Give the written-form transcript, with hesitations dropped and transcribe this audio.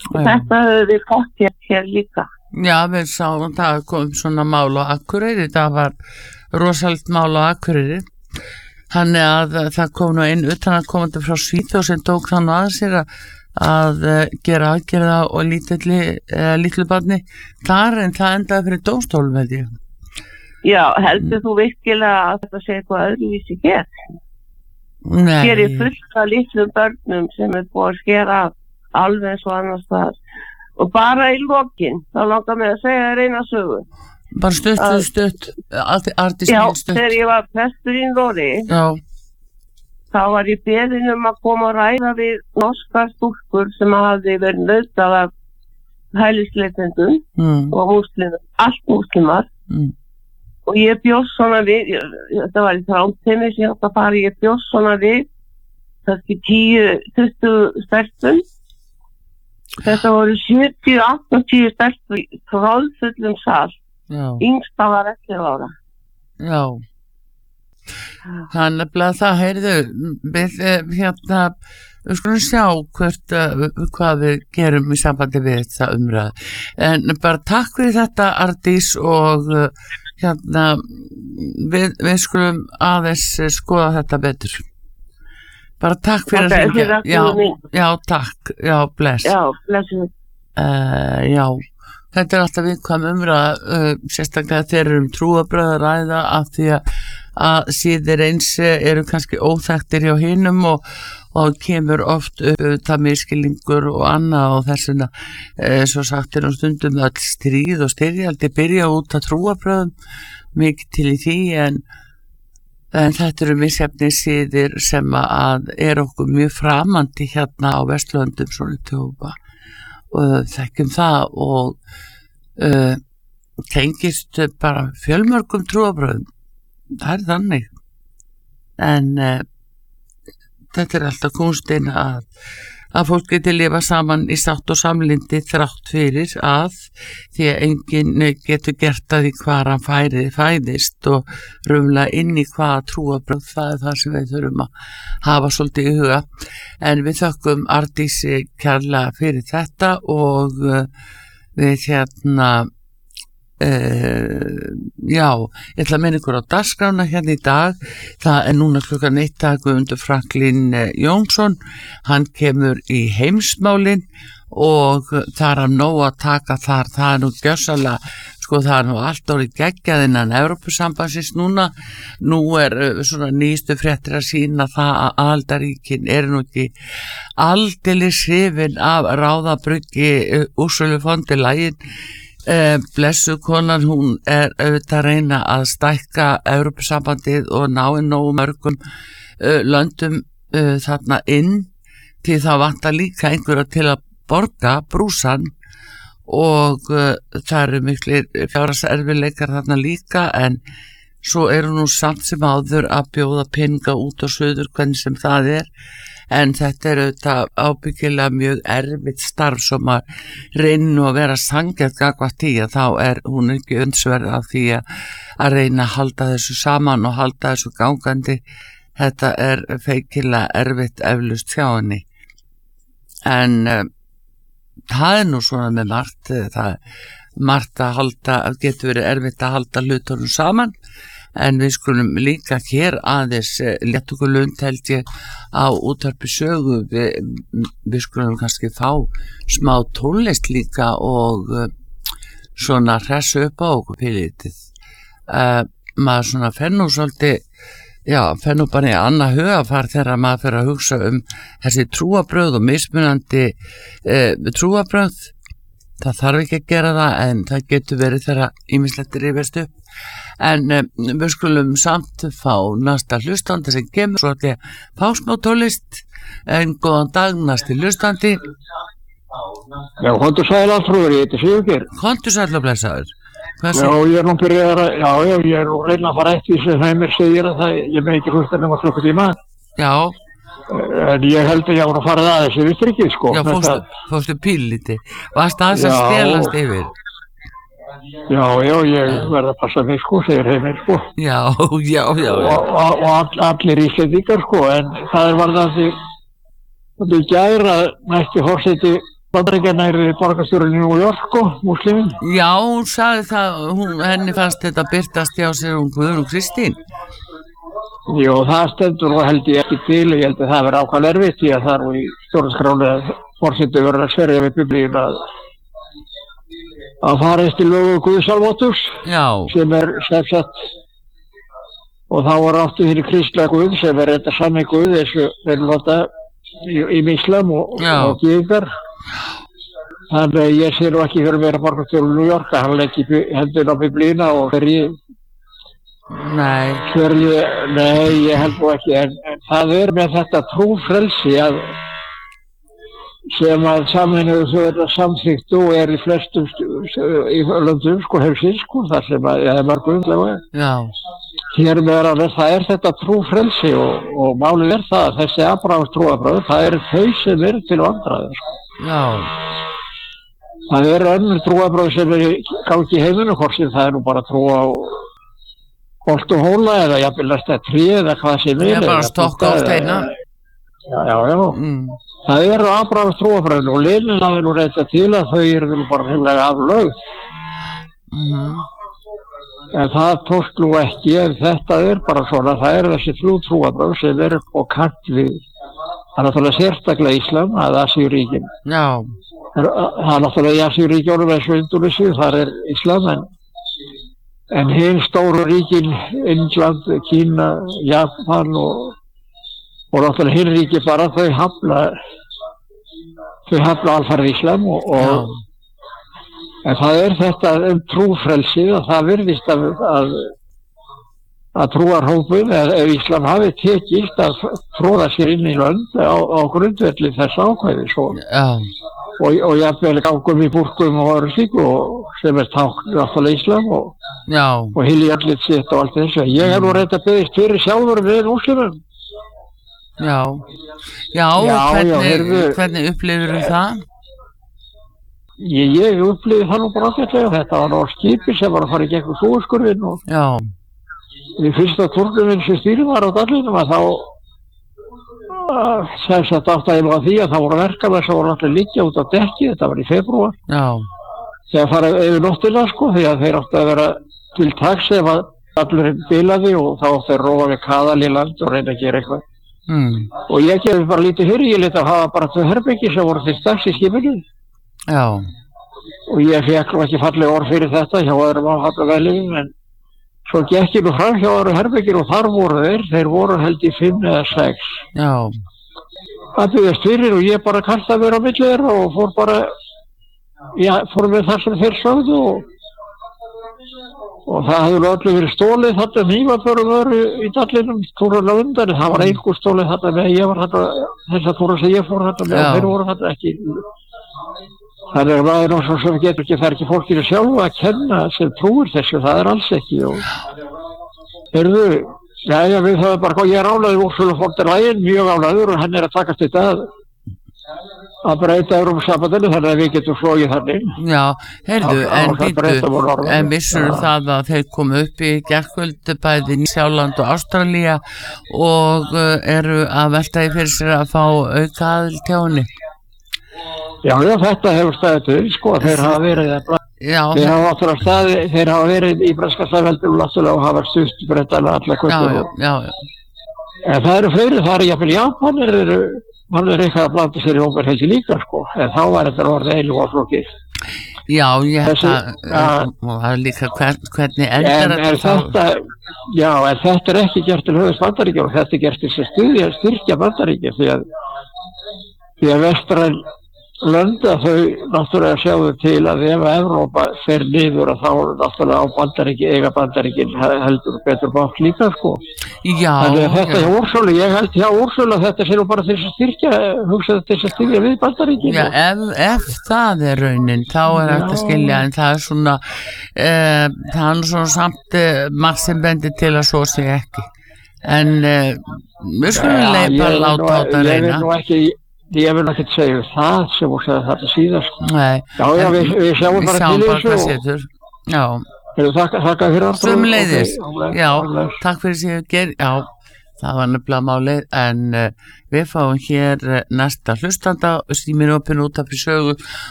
Og þetta höfum við fótt hér líka. Já, við sáum það kom svona mál á Akureyri, það var rosalegt mál á Akureyri. Þannig að það kom nú einn utanaðkomandi frá Svíþjóð sem tók þann að sér að gera aðgerða og litlu barni þar, en það endaði fyrir dómstólum, veit ég. Já, heldur þú virkilega að þetta sé eitthvað öðruvísi hér? Nei. Hér er fullt af litlum börnum sem er búið að skera alveg eins og annars staðar. Og bara í lokin, þá langar mig að segja þér eina sögu. Bara stutt, Arndís Já, mín stutt. þegar ég var prestur í Noregi, þá var ég beðin að koma og ræða við norskar stúlkur sem hafði verið nautað af hælisleitendum og múslimar, allt múslimar. Og ég bjóst svona við, þetta var í Þrándheimi sem ég átt að fara, ég bjóst svona við, kannski 10-20 stelpum. Þetta voru 70-80 stelpur í tróðfullum sal. Yngsta var 11 ára. Já. Þannig að það heyrðu, við við skulum sjá hvað við gerum í sambandi við þetta umræðu. En bara takk fyrir þetta, Arndís, og við skulum aðeins skoða þetta betur. Bara takk fyrir að hringja. Já, takk. Já, bless. Já, bless. Já, þetta er alltaf viðkvæm umræða, sérstaklega þeir eru trúarbrögð að ræða af því að síðir eins eru kannski óþekktir hjá hinum og kemur oft upp það miskilningur og annað og þess vegna svo sagt er á stundum öll stríð og styrjaldi byrja út að trúarbrögðum mikið til í því en þetta eru misjafni síðir sem að er okkur mjög framandi hérna á Vesturlöndum svona tjópa og þekkjum það og tengist bara fjölmörgum trúarbrögðum. Það er þannig en þetta er alltaf kúnstin að fólk geti lifa saman í sátt og samlyndi þrátt fyrir að því að enginn getur gert að því hvar hann fæðist og rumlega inn í hvaða trúarbrögð það er það sem við þurfum að hafa svolítið í huga en við þökkum Arndísi kærlega fyrir þetta og við já, ég ætla að minna ykkur á dagskrána hérna í dag, það er núna klukkan 1 Guðmundur Franklín Jónsson, hann kemur í heimsmálin og það er að nóg að taka þar, það er nú gjörsamlega, sko það er nú allt orðið geggjað innan Evrópusambandsins núna, nú er svona nýjustu fréttir að sína það að aðildarríkin eru nú ekki aldeilis hrifin af ráðabruggi Ursulu von der Leyen blessu konan, hún er auðvitað að reyna að stækka Evrópusambandið og ná inn nógu mörgum löndum þarna inn því það vantar líka einhverja til að borga brúsan og það eru miklir fjárhagserfiðleikar þarna líka en svo eru nú samt sem áður að bjóða peninga út á suður hvernig sem það er en þetta er auðvitað ábyggilega mjög erfitt starf sem að reyna að vera sanngjarn gagnvart því að þá er hún ekki öndsverð af því að reyna að halda þessu saman og halda þessu gangandi þetta er feikilega erfitt eflaust hjá henni en það er nú svona með margt að halda getur verið erfitt að halda hlutunum saman en við skulum líka hér aðeins léttukulund held ég á útvarpi sögu við skulum kannski fá smá tónlist líka og svona hressu upp á okkur pílítið maður svona fer nú svolítið fer nú bara í annað hugafar þegar maður fer að hugsa þessi trúarbrögð og mismunandi trúarbrögð það þarf ekki að gera það en það getur verið þegar ýmislegt rifjast upp en við skulum samt fá næsta hlustandi sem kemur svo að fá smá tónlist en góðan dag næsti hlustandi Já, kontur sæl alfrúður, ég heiti Sigurgeir Kontur sæl og blessaður Já, ég er nú byrjað ég er nú reyna að fara eftir sem það mér segir að ég með ekki hlusta nema klukkutíma Já en ég held að ég var að fara það þessi vistur ekki sko Já, fórstu pílíti varst aðeins að stelast yfir Já, ég verð að passa mig sko, segir heimir sko Já og allir íslendingar sko en það er varðandi gæra næstu forseti Bandaríkjanna borgarstjórinn í New York og múslimin. Já, hún sagði það, henni fannst þetta birtast hjá sér Guðrún Kristín. Jú, það stendur og held ég ekki til, ég held að það verði ákvæmlega erfitt því að það í stjórnarskráni að forseti verður að sverja við Biblíun að fara eftir lögu Guðs almáttugs sem sett og þá var áttu fyrir kristlega Guð sem þetta sami Guð eins og þeir nota í Íslam og gyðingar. Þannig að ég sé nú ekki fyrir meira borgarstjóri New York að hann leggi hendun á Biblíuna og Nei, ég held nú ekki, en það með þetta trúfrelsi sem að Sameinuðu þjóðirnar samþykkt og í flestum í löndum heimsins þar sem að mörgum hér meðan það þetta trúfrelsi og málið það að þessi Abrahams trúarbrögð, það þau sem til vandræða. Það önnur trúarbrögð sem í gangi í heiminu, hvort sem það nú bara trú á holt og hóla eða jafnvel næsta tré eða hvað sem bara stokka á steina. Já. Það Abrahams trúarbrögð og Lenin hafi nú reynda til að þau nú bara heimlega aflögð. En það tókst nú ekki, en þetta bara svona, það þessi trúarbrögð sem og kant við, það náttúrulega sérstaklega Íslam að Asíuríkin. Það náttúrulega í Asíuríkjónum eins og Indónesíu, þar Íslam, en hinn stóru ríkin, Indland, Kína, Japan og náttúrulega hinn ríki bara, þau hafna alfarið Íslam en það þetta trúfrelsið að það virðist að trúarhópum eða Íslam hafi tekist að tróða sér inn í lönd á grundvelli þess ákvæðis og jafnvel gangum í búrkum og öðru slíku sem tákn náttúrulega Íslam og hilji allir sitt og allt þessu. Ég hef nú reynda beðist fyrir sjálfur við múslimum. Hvernig upplifir það? Ég upplifði það nú bara ágætlega. Þetta var á skipi sem var að fara í gegnum Súezskurðinn og í fyrsta turnuminn sem stýrið var á dallinum að þá sem sagt áttaði mig á því að það voru verkamenn sem voru alltaf liggja út á dekki, þetta var í febrúar þegar farið yfir nóttina því að þeir áttu að vera til taks ef að dallurinn bilaði og þá áttu að róa við kaðal í land og reyna að gera eitthvað og ég gerði bara lítið fyrir, ég leti að hafa bara 2 herbyggi sem voru til dags í skipinu og ég fekk ekki falleg orð fyrir þetta hjá öðrum áhafnavælum en svo gekk ég nú fram hjá öðrum herbyggir og þar voru þeir voru held í 5 eða 6 það byggðist fyrir og ég bara kastaði mér á milli þeirra og fór bara fór með þar sem þeir sögðu og það hefði allir verið stólið þarna hnífapörum öru í dallinum túruna undan en það var einhver stólið þarna með ég var þarna þess að túra sem ég fór þarna með og þeir voru þarna ekki þannig að maður náttúrulega sem getur ekki, það ekki fólkinu sjálfu að kenna sem trúir þessu, það alls ekki og við það bara, ég ánægður Úrsula von der Leyen, mjög ánægður og hann að takast þetta að breyta Evrópusambandinu þannig að við getum flogið þannig. En vissur það að þeir komu upp í gærkvöld bæði Nýsjáland og Ástralía og eru að velta í fyrir sér að fá auka aðild hjá henni? Já, þetta hefur staðið til, þeir hafa verið þeir hafa verið í breska staðveldinu náttúrulega og hafa stutt Bretana alla kvöldur. En það fleiri, það jafnvel Japanir hann eitthvað að blanda sér í ómerhelgi líka, en þá var þetta orðið eilu og flókið. Já, ég held að það líka hvernig endar þetta. En þetta ekki gert til höfðs Bandaríkja og þetta gert til að styrkja Bandaríkja því að vestræn lönda þau náttúrulega sjáðu til að ef Evrópa fer niður að þá náttúrulega á Bandaríkin heldur betur bátt líka þannig að þetta hjá Úrsula ég held hjá Úrsula þetta sé nú bara til að styrkja hugsaðu til að styrkja við Bandaríkin ef það raunin þá þetta skilja en það svona það svona samt margt sem bendir til að svo sé ekki en við skulum leipa láta á þetta reyna Ég vil ekki segja það sem þú sagði þetta síðast. Við sjáum bara til þessu. Já. Þakka fyrir aftur. Sömuleiðis. Já, takk fyrir sig. Já, Það var nefnilega málið, en við fáum hér næsta hlustanda, síminn opinn út af fyrir sögu